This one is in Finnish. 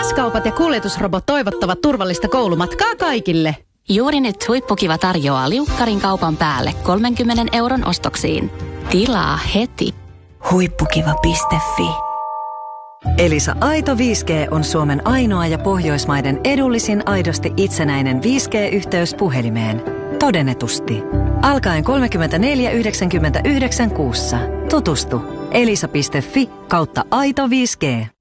S-kaupat ja kuljetusrobot toivottavat turvallista koulumatkaa kaikille. Juuri nyt Huippukiva tarjoaa liukkarin kaupan päälle 30 € ostoksiin. Tilaa heti. Huippukiva.fi. Elisa Aito 5G on Suomen ainoa ja Pohjoismaiden edullisin aidosti itsenäinen 5G-yhteys puhelimeen. Todennetusti. Alkaen 34,99 kuussa. Tutustu elisa.fi/aito 5G.